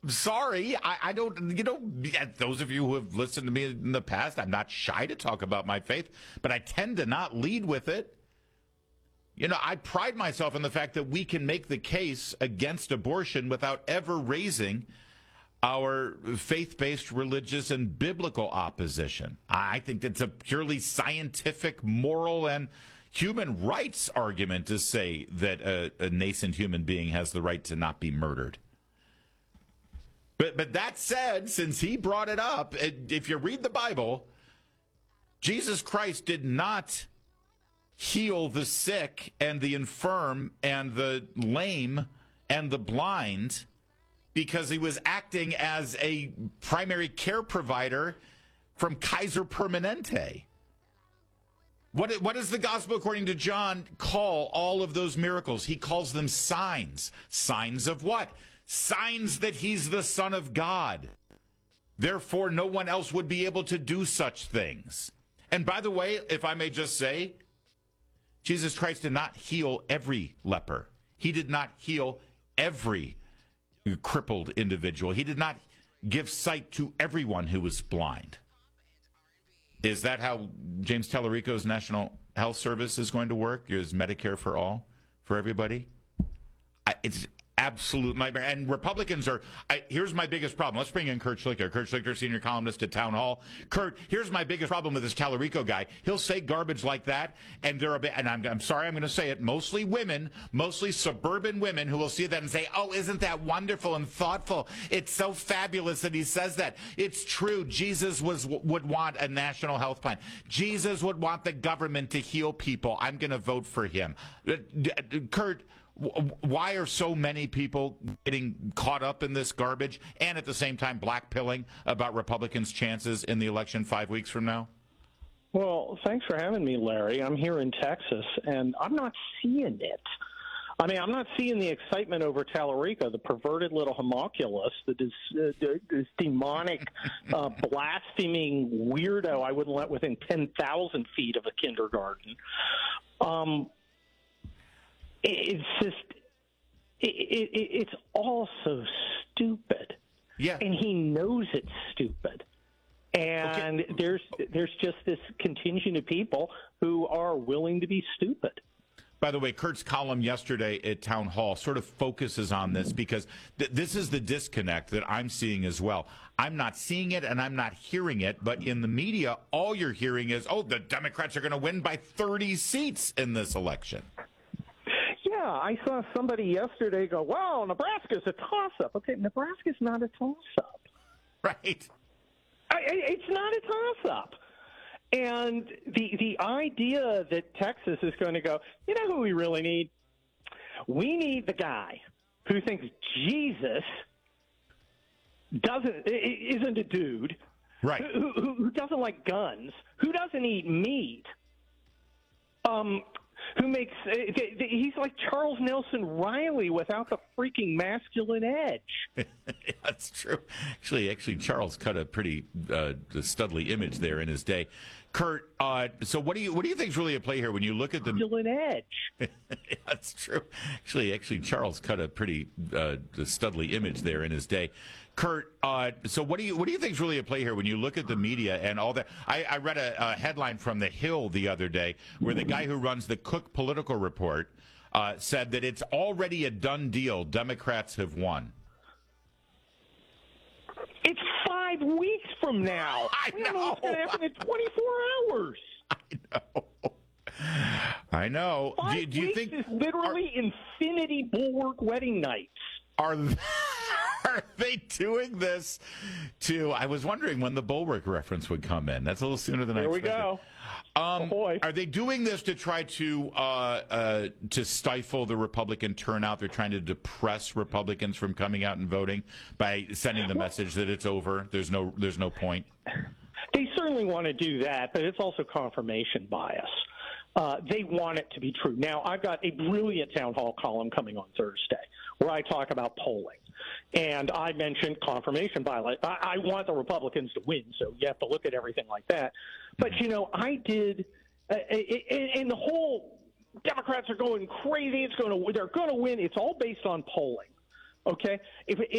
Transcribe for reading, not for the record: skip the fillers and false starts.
sorry. I don't, those of you who have listened to me in the past, I'm not shy to talk about my faith, but I tend to not lead with it. I pride myself in the fact that we can make the case against abortion without ever raising our faith-based religious and biblical opposition. I think it's a purely scientific, moral, and human rights argument to say that a nascent human being has the right to not be murdered. But that said, since he brought it up, if you read the Bible, Jesus Christ did not heal the sick and the infirm and the lame and the blind because he was acting as a primary care provider from Kaiser Permanente. What does the gospel according to John call all of those miracles? He calls them signs. Signs of what? Signs that he's the Son of God. Therefore, no one else would be able to do such things. And by the way, if I may just say, Jesus Christ did not heal every leper. He did not heal every crippled individual. He did not give sight to everyone who was blind. Is that how James Tallarico's National Health Service is going to work? Is Medicare for all, for everybody? It's absolute nightmare. And Republicans are, here's my biggest problem. Let's bring in Kurt Schlichter. Kurt Schlichter, senior columnist at Town Hall. Kurt, here's my biggest problem with this Tallarico guy. He'll say garbage like that, and I'm sorry, I'm going to say it, mostly women, mostly suburban women who will see that and say, oh, isn't that wonderful and thoughtful? It's so fabulous that he says that. It's true. Jesus would want a national health plan. Jesus would want the government to heal people. I'm going to vote for him. Kurt, why are so many people getting caught up in this garbage and at the same time blackpilling about Republicans' chances in the election 5 weeks from now? Well, thanks for having me, Larry. I'm here in Texas, and I'm not seeing it. I mean, I'm not seeing the excitement over Tallarico, the perverted little homunculus, this demonic, blaspheming weirdo I wouldn't let within 10,000 feet of a kindergarten. It's just, it's all so stupid. Yeah. And he knows it's stupid. And okay. there's just this contingent of people who are willing to be stupid. By the way, Kurt's column yesterday at Town Hall sort of focuses on this because this is the disconnect that I'm seeing as well. I'm not seeing it and I'm not hearing it, but in the media, all you're hearing is, oh, the Democrats are going to win by 30 seats in this election. Yeah, I saw somebody yesterday go, well, Nebraska's a toss-up. Okay, Nebraska's not a toss-up. Right. It's not a toss-up. And the idea that Texas is going to go, you know who we really need? We need the guy who thinks Jesus isn't a dude, right? Who doesn't like guns, who doesn't eat meat, who makes he's like Charles Nelson Riley without the freaking masculine edge. That's true. Actually, Charles cut a pretty studly image there in his day. Kurt, so what do you think is really at play here when you look at the masculine edge? That's true. Actually, Charles cut a pretty studly image there in his day. Kurt, so what do you think is really at play here when you look at the media and all that? I read a headline from The Hill the other day where the guy who runs the Cook Political Report said that it's already a done deal. Democrats have won. It's 5 weeks from now. I know. What's going to happen in 24 hours? I know. 5 do you weeks think is literally Infinity Bulwark wedding nights. Are they doing this to? I was wondering when the Bulwark reference would come in. That's a little sooner than I expected. There we go. Are they doing this to try to stifle the Republican turnout? They're trying to depress Republicans from coming out and voting by sending the message that it's over. There's no point. They certainly want to do that, but it's also confirmation bias. They want it to be true. Now, I've got a brilliant town hall column coming on Thursday where I talk about polling. And I mentioned confirmation bias. I want the Republicans to win, so you have to look at everything like that. But, I did and the whole Democrats are going crazy. They're going to win. It's all based on polling. Okay?